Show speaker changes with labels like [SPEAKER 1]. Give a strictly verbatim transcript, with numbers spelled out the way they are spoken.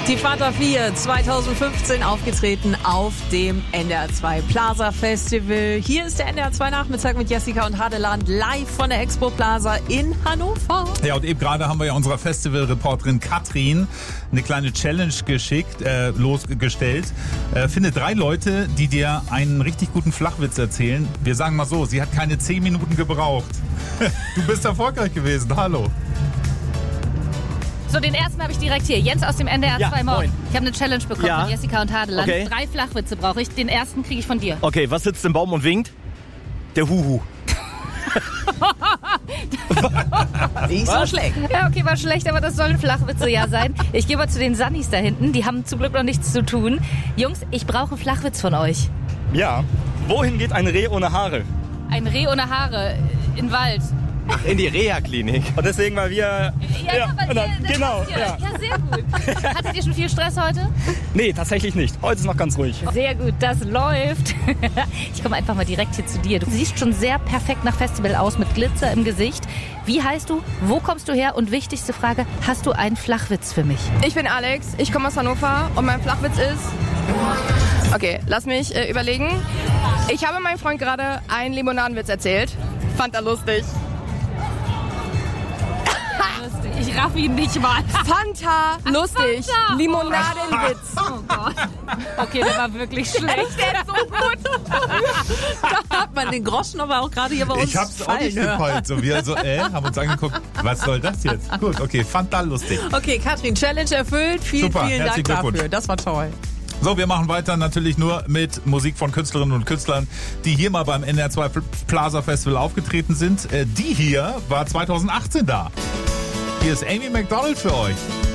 [SPEAKER 1] Die Fanta vier zweitausendfünfzehn aufgetreten auf dem N D R zwei Plaza Festival. Hier ist der N D R zwei Nachmittag mit Jessica und Hadeland live von der Expo Plaza in Hannover.
[SPEAKER 2] Ja, und eben gerade haben wir ja unserer Festivalreporterin Katrin eine kleine Challenge geschickt, äh, losgestellt. Äh, finde drei Leute, die dir einen richtig guten Flachwitz erzählen. Wir sagen mal so, sie hat keine zehn Minuten gebraucht. Du bist erfolgreich gewesen. Hallo.
[SPEAKER 3] So, den ersten habe ich direkt hier. Jens aus dem N D R zwei
[SPEAKER 4] Ja,
[SPEAKER 3] Morgen.
[SPEAKER 4] moin.
[SPEAKER 3] Ich habe eine Challenge bekommen
[SPEAKER 4] Ja.
[SPEAKER 3] von Jessica und Hadeland.
[SPEAKER 4] Okay.
[SPEAKER 3] Drei Flachwitze brauche ich. Den ersten kriege ich von dir.
[SPEAKER 4] Okay, was sitzt im Baum und winkt? Der Huhu.
[SPEAKER 1] Nicht so schlecht.
[SPEAKER 3] Ja, okay, war schlecht, aber das sollen Flachwitze ja sein. Ich gehe mal zu den Sunnies da hinten. Die haben zum Glück noch nichts zu tun. Jungs, ich brauche einen Flachwitz von euch.
[SPEAKER 5] Ja. Wohin geht ein Reh ohne Haare?
[SPEAKER 3] Ein Reh ohne Haare in den Wald.
[SPEAKER 4] In die Reha-Klinik.
[SPEAKER 5] Und deswegen, weil wir...
[SPEAKER 3] Ja, ja, weil
[SPEAKER 5] und dann-
[SPEAKER 3] ihr, das
[SPEAKER 5] genau.
[SPEAKER 3] passt ja.
[SPEAKER 5] Ja.
[SPEAKER 3] ja, sehr gut. Hattet ihr schon viel Stress heute?
[SPEAKER 5] Nee, tatsächlich nicht. Heute ist noch ganz ruhig.
[SPEAKER 3] Sehr gut, das läuft. Ich komme einfach mal direkt hier zu dir. Du siehst schon sehr perfekt nach Festival aus mit Glitzer im Gesicht. Wie heißt du? Wo kommst du her? Und wichtigste Frage, hast du einen Flachwitz für mich?
[SPEAKER 6] Ich bin Alex, ich komme aus Hannover und mein Flachwitz ist... Okay, lass mich äh, überlegen. Ich habe meinem Freund gerade einen Limonadenwitz erzählt. Fand er lustig.
[SPEAKER 3] Ich raff ihn nicht mal.
[SPEAKER 6] Fanta, lustig.
[SPEAKER 3] Fanta.
[SPEAKER 6] Limonadenwitz.
[SPEAKER 3] Oh Gott. Okay, der war wirklich schlecht.
[SPEAKER 6] Der ist so gut.
[SPEAKER 1] Da hat man den Groschen aber auch gerade hier bei uns
[SPEAKER 2] Ich hab's auch nicht
[SPEAKER 1] fallen hören.
[SPEAKER 2] gefallen. So, wir so, äh, haben uns angeguckt, was soll das jetzt? Gut, okay, fand da lustig.
[SPEAKER 1] Okay, Katrin, Challenge erfüllt. Vielen,
[SPEAKER 2] Super,
[SPEAKER 1] vielen Dank
[SPEAKER 2] herzlichen
[SPEAKER 1] dafür.
[SPEAKER 2] Glückwunsch.
[SPEAKER 1] Das war toll.
[SPEAKER 2] So, wir machen weiter natürlich nur mit Musik von Künstlerinnen und Künstlern, die hier mal beim N D R zwei Plaza Festival aufgetreten sind. Äh, Die hier war zweitausendachtzehn da. Hier ist Amy Macdonald für euch.